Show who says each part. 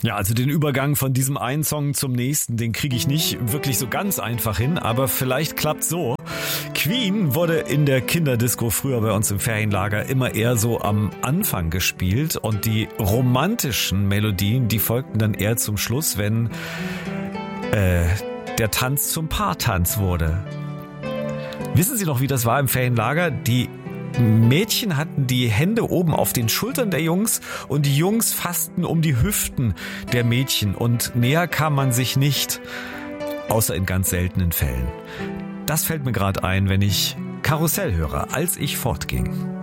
Speaker 1: Ja, also den Übergang von diesem einen Song zum nächsten, den kriege ich nicht wirklich so ganz einfach hin, aber vielleicht klappt so. Queen wurde in der Kinderdisco früher bei uns im Ferienlager immer eher so am Anfang gespielt und die romantischen Melodien, die folgten dann eher zum Schluss, wenn der Tanz zum Paartanz wurde. Wissen Sie noch, wie das war im Ferienlager? Die Mädchen hatten die Hände oben auf den Schultern der Jungs und die Jungs fassten um die Hüften der Mädchen und näher kam man sich nicht, außer in ganz seltenen Fällen. Das fällt mir gerade ein, wenn ich Karussell höre, als ich fortging.